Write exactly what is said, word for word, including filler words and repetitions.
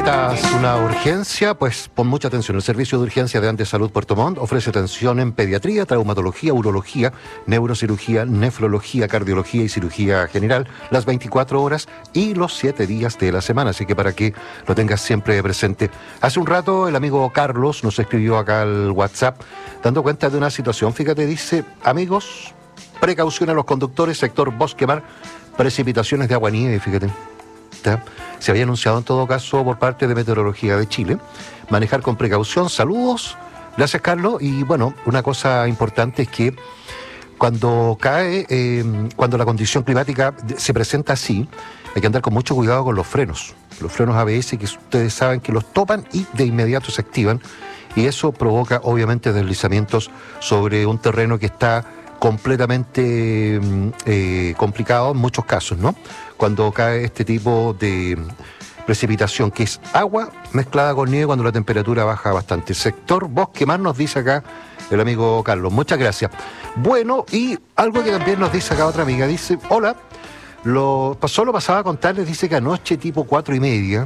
¿Necesitas una urgencia? Pues pon mucha atención. El Servicio de Urgencia de Andesalud Puerto Montt ofrece atención en pediatría, traumatología, urología, neurocirugía, nefrología, cardiología y cirugía general las veinticuatro horas y los siete días de la semana. Así que para que lo tengas siempre presente. Hace un rato el amigo Carlos nos escribió acá al WhatsApp dando cuenta de una situación. Fíjate, dice, amigos, precaución a los conductores, sector Bosque Mar, precipitaciones de agua nieve, fíjate. Se había anunciado en todo caso por parte de Meteorología de Chile. Manejar con precaución. Saludos. Gracias, Carlos. Y bueno, una cosa importante es que cuando cae, eh, cuando la condición climática se presenta así, hay que andar con mucho cuidado con los frenos. Los frenos A B S, que ustedes saben que los topan y de inmediato se activan. Y eso provoca obviamente deslizamientos sobre un terreno que está completamente eh, complicado en muchos casos, ¿no? Cuando cae este tipo de precipitación, que es agua mezclada con nieve cuando la temperatura baja bastante. Sector Bosque Mar nos dice acá el amigo Carlos. Muchas gracias. Bueno, y algo que también nos dice acá otra amiga, dice, hola, lo, solo pasaba a contarles, dice que anoche tipo cuatro y media,